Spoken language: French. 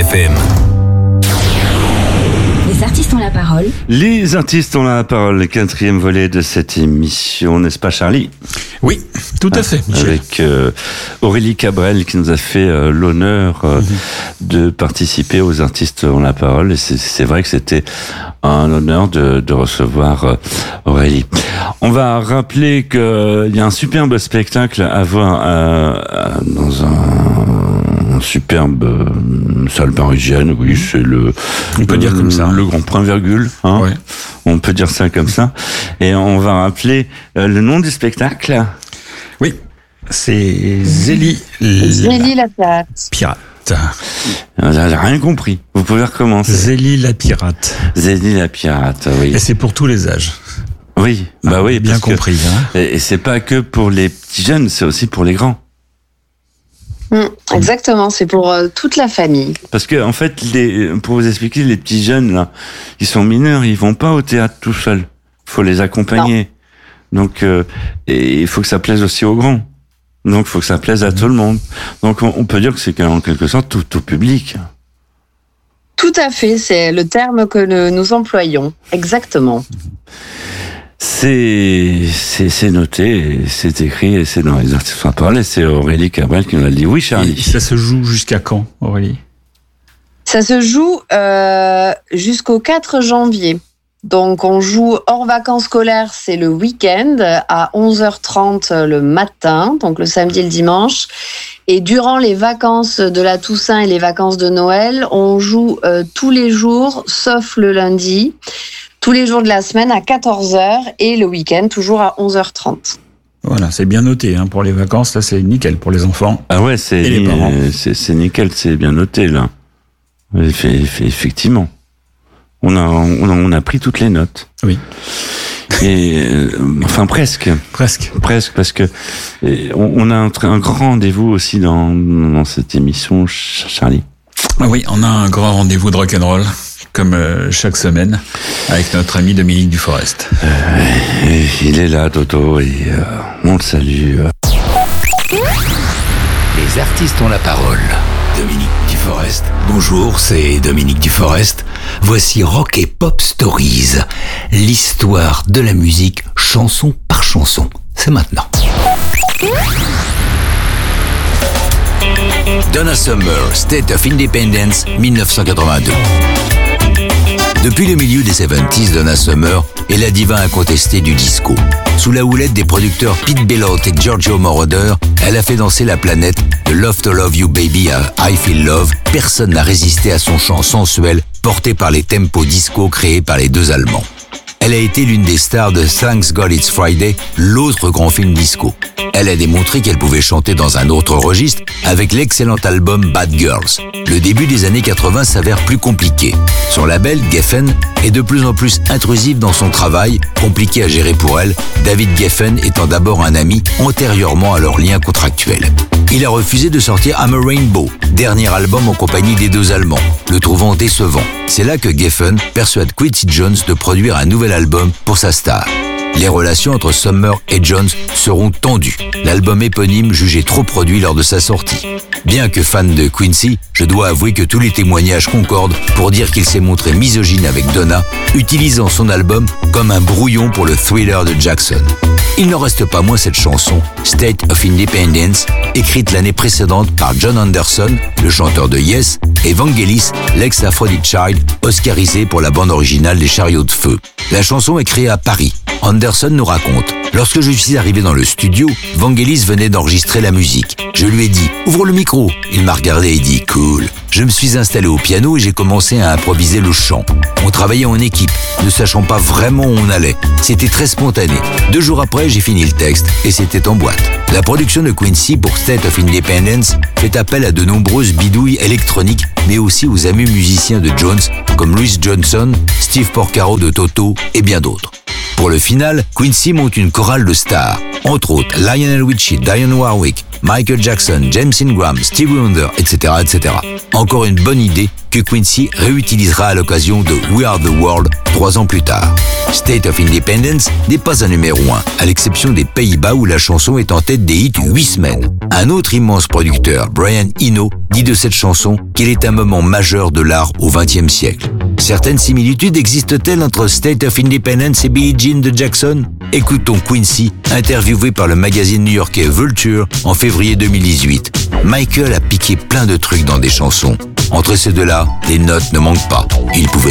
FM. Les artistes ont la parole. Les artistes ont la parole, le 4e volet de cette émission, n'est-ce pas Charlie ? Oui, tout à fait, Michel. Avec Aurélie Cabrel qui nous a fait l'honneur de participer aux artistes ont la parole. Et c'est vrai que c'était un honneur de recevoir Aurélie. On va rappeler qu'il y a un superbe spectacle à voir dans un superbe salle parisienne, oui, c'est on peut dire comme ça, le grand point virgule, hein. Ouais. On peut dire ça comme ça. Et on va rappeler le nom du spectacle. Oui, c'est Zélie la pirate. J'ai rien compris. Vous pouvez recommencer. Zélie la pirate. Zélie la pirate, oui. Et c'est pour tous les âges. Oui, bah oui, bien compris. Et c'est pas que pour les petits jeunes, c'est aussi pour les grands. Exactement, c'est pour toute la famille. Parce que en fait, pour vous expliquer, les petits jeunes là, ils sont mineurs, ils vont pas au théâtre tout seuls. Faut les accompagner. Non. Donc, et il faut que ça plaise aussi aux grands. Donc, il faut que ça plaise à tout le monde. Donc, on peut dire que c'est en quelque sorte tout public. Tout à fait, c'est le terme que nous employons. Exactement. C'est noté, c'est écrit, et c'est dans les artistes on parle, et c'est Aurélie Cabrel qui nous l'a dit. Oui, Charlie. Et ça se joue jusqu'à quand, Aurélie ? Ça se joue jusqu'au 4 janvier. Donc, on joue hors vacances scolaires, c'est le week-end, à 11h30 le matin, donc le samedi et le dimanche. Et durant les vacances de la Toussaint et les vacances de Noël, on joue tous les jours, sauf le lundi. Tous les jours de la semaine à 14h et le week-end toujours à 11h30. Voilà, c'est bien noté pour les vacances, là c'est nickel pour les enfants. Ah ouais, c'est nickel, c'est bien noté là. Effectivement. On a pris toutes les notes. Oui. Et enfin presque parce que on a un grand rendez-vous aussi dans cette émission, Charlie. Oui, on a un grand rendez-vous de rock'n'roll. Comme chaque semaine, avec notre ami Dominique Duforest. Il est là, Toto, et on le salue. Les artistes ont la parole. Dominique Duforest. Bonjour, c'est Dominique Duforest. Voici Rock et Pop Stories, l'histoire de la musique, chanson par chanson. C'est maintenant. Donna Summer, State of Independence, 1982. Depuis le milieu des 70s, Donna Summer est la diva incontestée du disco. Sous la houlette des producteurs Pete Bellotte et Giorgio Moroder, elle a fait danser la planète de Love to Love You Baby à I Feel Love. Personne n'a résisté à son chant sensuel porté par les tempos disco créés par les deux Allemands. Elle a été l'une des stars de Thanks God It's Friday, l'autre grand film disco. Elle a démontré qu'elle pouvait chanter dans un autre registre avec l'excellent album Bad Girls. Le début des années 80 s'avère plus compliqué. Son label, Geffen, est de plus en plus intrusif dans son travail, compliqué à gérer pour elle, David Geffen étant d'abord un ami antérieurement à leur lien contractuel. Il a refusé de sortir I'm a Rainbow, dernier album en compagnie des deux Allemands, le trouvant décevant. C'est là que Geffen persuade Quincy Jones de produire un nouvel album pour sa star. Les relations entre Summer et Jones seront tendues. L'album éponyme jugé trop produit lors de sa sortie. Bien que fan de Quincy, je dois avouer que tous les témoignages concordent pour dire qu'il s'est montré misogyne avec Donna, utilisant son album comme un brouillon pour le Thriller de Jackson. Il n'en reste pas moins cette chanson, State of Independence, écrite l'année précédente par John Anderson, le chanteur de Yes, et Vangelis, l'ex-Aphrodite Child, oscarisé pour la bande originale des Chariots de Feu. La chanson est créée à Paris. Anderson nous raconte « Lorsque je suis arrivé dans le studio, Vangelis venait d'enregistrer la musique. Je lui ai dit « Ouvre le micro ». Il m'a regardé et dit « Cool ». Je me suis installé au piano et j'ai commencé à improviser le chant. On travaillait en équipe, ne sachant pas vraiment où on allait. C'était très spontané. 2 jours après, j'ai fini le texte et c'était en boîte. La production de Quincy pour State of Independence fait appel à de nombreuses bidouilles électroniques, mais aussi aux amis musiciens de Jones, comme Louis Johnson, Steve Porcaro de Toto et bien d'autres. Pour le final, Quincy monte une chorale de stars, entre autres Lionel Richie, Dionne Warwick, Michael Jackson, James Ingram, Stevie Wonder, etc., etc. Encore une bonne idée que Quincy réutilisera à l'occasion de We Are the World 3 ans plus tard. State of Independence n'est pas un numéro 1, à l'exception des Pays-Bas où la chanson est en tête des hits 8 semaines. Un autre immense producteur, Brian Eno, dit de cette chanson qu'elle est un moment majeur de l'art au XXe siècle. Certaines similitudes existent-elles entre State of Independence et Billie Jean de Jackson? Écoutons Quincy, interviewé par le magazine new-yorkais Vulture en février 2018. Michael a piqué plein de trucs dans des chansons. Entre ces deux-là, les notes ne manquent pas. Il pouvait